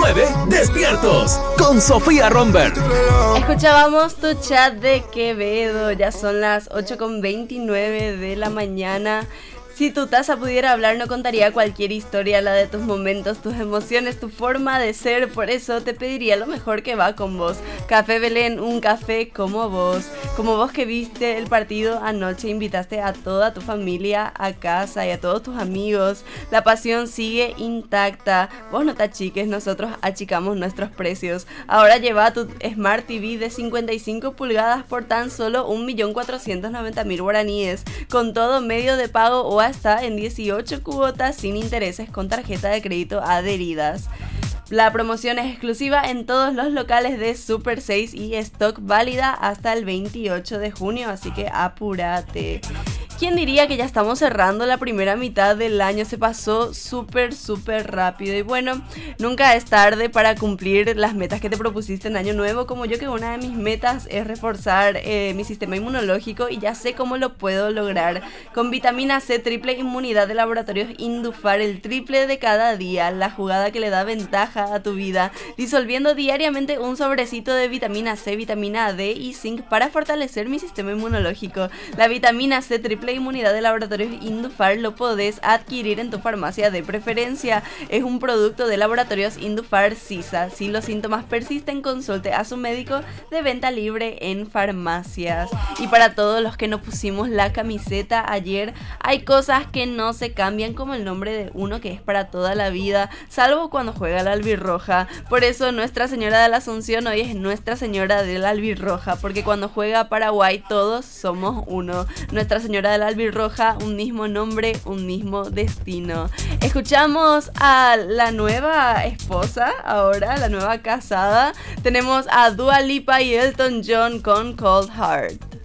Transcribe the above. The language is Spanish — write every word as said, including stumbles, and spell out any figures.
nueve, Despiertos, con Sofía Romberg. Escuchábamos Tu Chat de Quevedo, ya son las ocho con veintinueve de la mañana. Si tu taza pudiera hablar, no contaría cualquier historia, la de tus momentos, tus emociones, tu forma de ser. Por eso te pediría lo mejor que va con vos. Café Belén, un café como vos. Como vos que viste el partido anoche, invitaste a toda tu familia a casa y a todos tus amigos. La pasión sigue intacta. Vos no te achiques, nosotros achicamos nuestros precios. Ahora lleva tu Smart T V de cincuenta y cinco pulgadas por tan solo un millón cuatrocientos noventa mil guaraníes. Con todo medio de pago o hasta en dieciocho cuotas sin intereses con tarjeta de crédito adheridas. La promoción es exclusiva en todos los locales de Super seis y stock válida hasta el veintiocho de junio, así que apúrate. ¿Quién diría que ya estamos cerrando la primera mitad del año? Se pasó súper, súper rápido. Y bueno, nunca es tarde para cumplir las metas que te propusiste en año nuevo. Como yo, que una de mis metas es reforzar eh, mi sistema inmunológico y ya sé cómo lo puedo lograr. Con vitamina C, triple inmunidad de Laboratorios Indufar, el triple de cada día. La jugada que le da ventaja a tu vida. Disolviendo diariamente un sobrecito de vitamina C, vitamina D y zinc para fortalecer mi sistema inmunológico. La vitamina C, triple inmunidad de Laboratorios Indufar lo podés adquirir en tu farmacia de preferencia. Es un producto de Laboratorios Indufar Sisa. Si los síntomas persisten, consulte a su médico, de venta libre en farmacias. Y para todos los que no pusimos la camiseta ayer, hay cosas que no se cambian, como el nombre de uno que es para toda la vida, salvo cuando juega la albirroja. Por eso Nuestra Señora de la Asunción hoy es Nuestra Señora de la Albirroja, porque cuando juega Paraguay todos somos uno. Nuestra Señora de la Albirroja, un mismo nombre, un mismo destino. Escuchamos a la nueva esposa, ahora la nueva casada. Tenemos a Dua Lipa y Elton John con Cold Heart.